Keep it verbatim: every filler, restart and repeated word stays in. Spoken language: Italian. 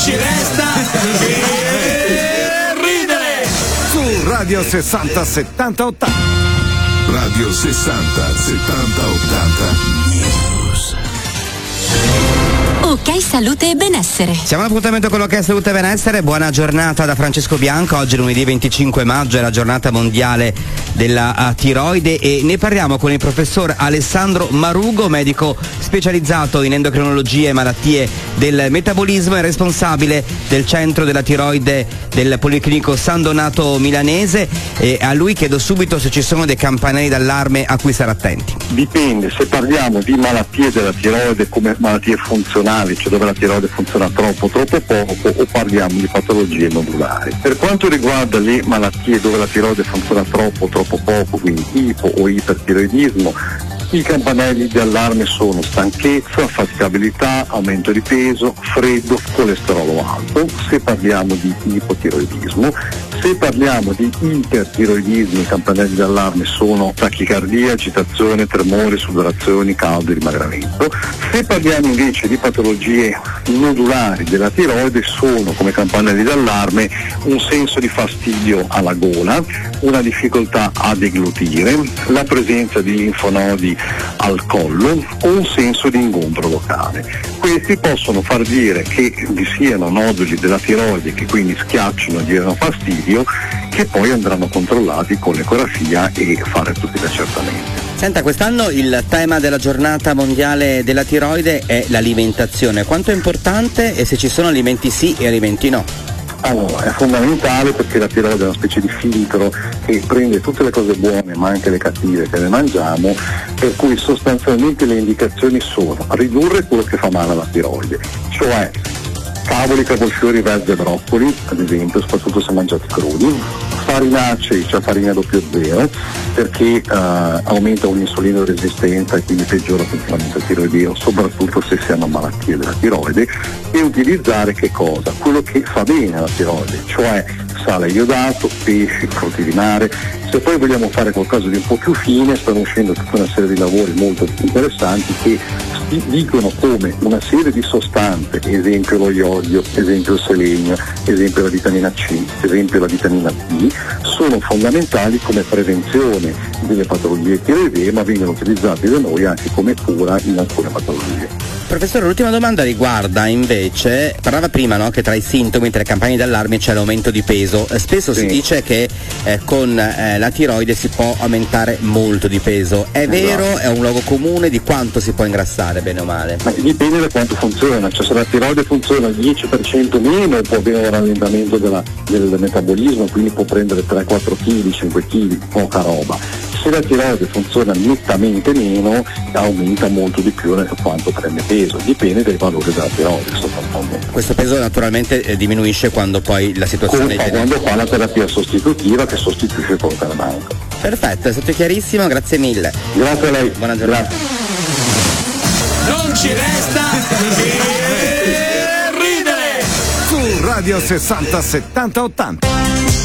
ci resta che ridere. Su Radio sessanta settanta ottanta. Radio sessanta settanta ottanta News. Ok Salute e Benessere. Siamo all'appuntamento con l'Ok Salute e Benessere. Buona giornata da Francesco Bianco. Oggi lunedì venticinque maggio è la giornata mondiale della uh, tiroide e ne parliamo con il professor Alessandro Marugo, medico specializzato in endocrinologia e malattie del metabolismo e responsabile del centro della tiroide del Policlinico San Donato Milanese. E a lui chiedo subito se ci sono dei campanelli d'allarme a cui stare attenti. Dipende, se parliamo di malattie della tiroide come malattie funzionali, cioè dove la tiroide funziona troppo, troppo poco, o parliamo di patologie nodulari. Per quanto riguarda le malattie dove la tiroide funziona troppo, troppo poco, quindi ipo o ipertiroidismo, i campanelli di allarme sono stanchezza, faticabilità, aumento di peso, freddo, colesterolo alto. Se parliamo di ipotiroidismo, se parliamo di ipertiroidismo, i campanelli di allarme sono tachicardia, agitazione, tremori, sudorazioni, caldo e dimagramento. Se parliamo invece di patologie nodulari della tiroide, sono come campanelli d'allarme un senso di fastidio alla gola, una difficoltà a deglutire, la presenza di linfonodi al collo o un senso di ingombro locale. Questi possono far dire che vi siano noduli della tiroide che quindi schiacciano e diano fastidio, che poi andranno controllati con l'ecografia e fare tutti gli accertamenti. Senta, quest'anno il tema della giornata mondiale della tiroide è l'alimentazione. Quanto è importante e se ci sono alimenti sì e alimenti no? Allora, è fondamentale perché la tiroide è una specie di filtro che prende tutte le cose buone ma anche le cattive che ne mangiamo, per cui sostanzialmente le indicazioni sono ridurre quello che fa male alla tiroide, cioè cavoli, cavolfiori, verze e broccoli, ad esempio, soprattutto se mangiati crudi, farinacei, cioè farina doppio zero, perché eh, aumenta l'insulino resistenza e quindi peggiora il funzionamento tiroideo, soprattutto se si hanno malattie della tiroide, e utilizzare che cosa? Quello che fa bene alla tiroide, cioè sale iodato, pesci, frutti di mare. Se poi vogliamo fare qualcosa di un po' più fine, stanno uscendo tutta una serie di lavori molto interessanti che dicono come una serie di sostanze, esempio lo iodio, esempio il selenio, esempio la vitamina C, esempio la vitamina D, sono fondamentali come prevenzione delle patologie tiroidee, ma vengono utilizzati da noi anche come cura in alcune patologie. Professore, l'ultima domanda riguarda invece, parlava prima, no, che tra i sintomi, tra le campagne d'allarme c'è l'aumento di peso. Eh, spesso sì. Si dice che eh, con eh, la tiroide si può aumentare molto di peso. È esatto. Vero? È un luogo comune? Di quanto si può ingrassare, bene o male? Ma dipende da quanto funziona, cioè se la tiroide funziona il dieci per cento meno può avere un rallentamento della, del metabolismo, quindi può prendere tre quattro chili, cinque chili, poca roba. Se la tiroide funziona nettamente meno, aumenta molto di più da quanto prende peso, dipende dai valori della tiroide sostanzialmente. Questo peso naturalmente eh, diminuisce quando poi la situazione Come, è quando fa la terapia sostitutiva che sostituisce il farmaco. Perfetto, è stato chiarissimo, grazie mille. Grazie a lei. Buona giornata. Grazie. Non ci resta che ridere. Su Radio sessanta settanta ottanta.